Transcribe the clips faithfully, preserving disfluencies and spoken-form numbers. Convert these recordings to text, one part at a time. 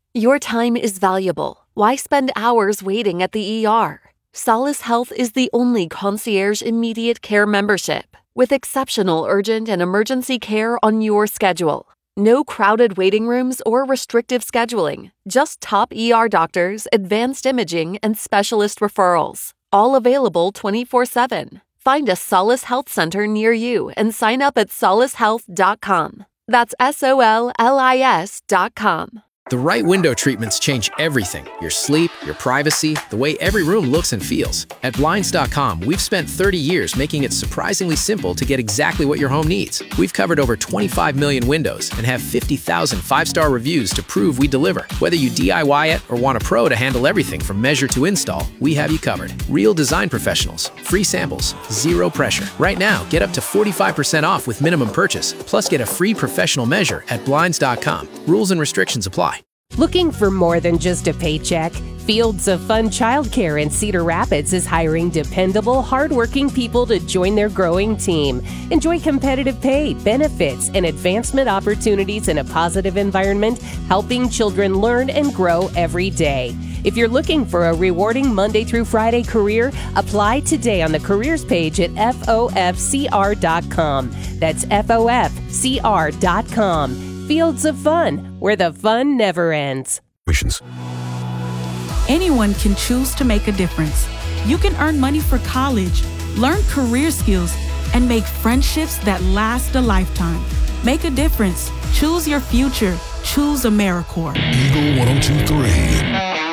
Your time is valuable. Why spend hours waiting at the E R? Solace Health is the only concierge immediate care membership with exceptional urgent and emergency care on your schedule. No crowded waiting rooms or restrictive scheduling. Just top E R doctors, advanced imaging, and specialist referrals. All available twenty-four seven. Find a Solace Health Center near you and sign up at solace health dot com. That's S O L L I S dot com. The right window treatments change everything. Your sleep, your privacy, the way every room looks and feels. At Blinds dot com, we've spent thirty years making it surprisingly simple to get exactly what your home needs. We've covered over twenty-five million windows and have fifty thousand five-star reviews to prove we deliver. Whether you D I Y it or want a pro to handle everything from measure to install, we have you covered. Real design professionals, free samples, zero pressure. Right now, get up to forty-five percent off with minimum purchase, plus get a free professional measure at Blinds dot com. Rules and restrictions apply. Looking for more than just a paycheck? Fields of Fun Childcare in Cedar Rapids is hiring dependable, hardworking people to join their growing team. Enjoy competitive pay, benefits, and advancement opportunities in a positive environment, helping children learn and grow every day. If you're looking for a rewarding Monday through Friday career, apply today on the careers page at F O F C R dot com. That's F O F C R dot com. Fields of Fun, where the fun never ends. Missions. Anyone can choose to make a difference. You can earn money for college, learn career skills, and make friendships that last a lifetime. Make a difference. Choose your future. Choose AmeriCorps. Eagle one oh two point three.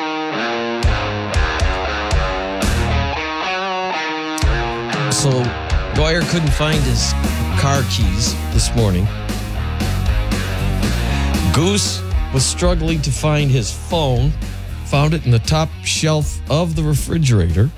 So, Dwyer couldn't find his car keys this morning. Goose was struggling to find his phone, found it in the top shelf of the refrigerator.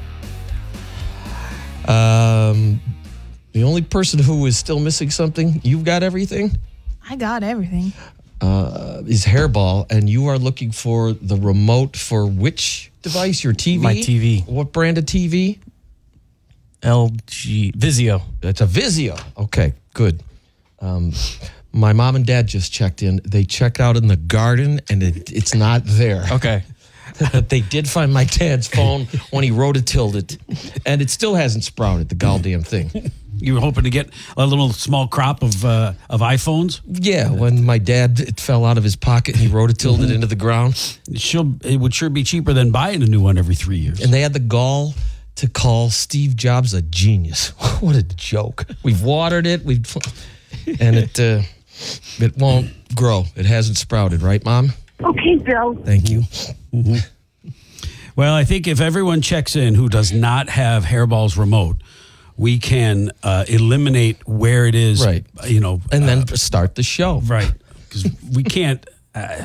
Um, the only person who is still missing something, you've got everything? I got everything. Uh, is Hairball, and you are looking for the remote for which device? Your T V? My T V. What brand of T V? L G Vizio. It's a Vizio. Okay, good. Um, my mom and dad just checked in. They checked out in the garden, and it, it's not there. Okay. They did find my dad's phone when he rototilled it, and it still hasn't sprouted, the goddamn thing. You were hoping to get a little small crop of uh, of iPhones? Yeah, when my dad, it fell out of his pocket, and he rototilled mm-hmm. it into the ground. She'll, it would sure be cheaper than buying a new one every three years. And they had the gall to call Steve Jobs a genius. What a joke. We've watered it, we've, and it... Uh, It won't grow. It hasn't sprouted, right, Mom? Okay, Bill. Thank you. Mm-hmm. Well, I think if everyone checks in who does not have Hairball's remote, we can uh, eliminate where it is, right? You know, and then uh, start the show, right? Because we can't. Uh,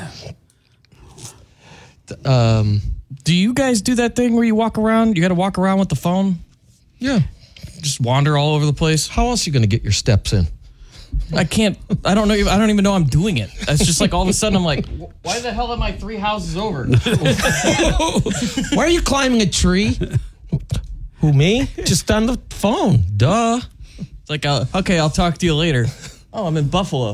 um, do you guys do that thing where you walk around? You got to walk around with the phone? Yeah, just wander all over the place. How else are you going to get your steps in? I can't, I don't know, I don't even know I'm doing it. It's just like all of a sudden I'm like, why the hell am I three houses over? Why are you climbing a tree? Who, me? Just on the phone. Duh. It's like, uh, okay, I'll talk to you later. Oh, I'm in Buffalo.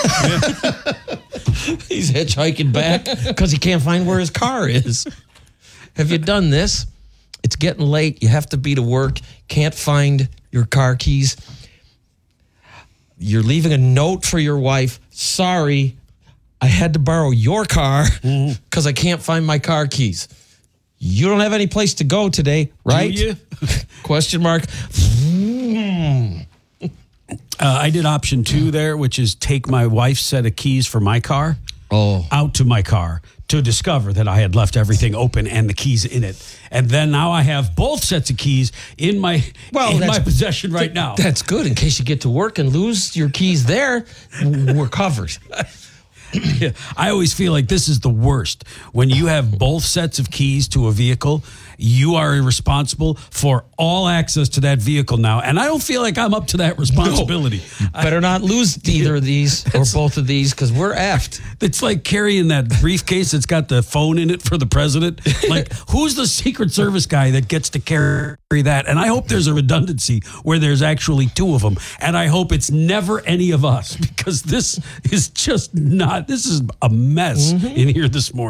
He's hitchhiking back because he can't find where his car is. Have you done this? It's getting late. You have to be to work. Can't find your car keys. You're leaving a note for your wife. Sorry, I had to borrow your car because I can't find my car keys. You don't have any place to go today, right? Do you? Question mark. Uh, I did option two there, which is take my wife's set of keys for my car oh. out to my car to discover that I had left everything open and the keys in it. And then now I have both sets of keys in my well, in my possession right now. That's good. In case you get to work and lose your keys there, we're covered. Yeah, I always feel like this is the worst. When you have both sets of keys to a vehicle, you are responsible for all access to that vehicle now. And I don't feel like I'm up to that responsibility. No, you better not lose either of these or both of these because we're effed. It's like carrying that briefcase that's got the phone in it for the president. Like, who's the Secret Service guy that gets to carry that? And I hope there's a redundancy where there's actually two of them. And I hope it's never any of us because this is just not, this is a mess mm-hmm. in here this morning.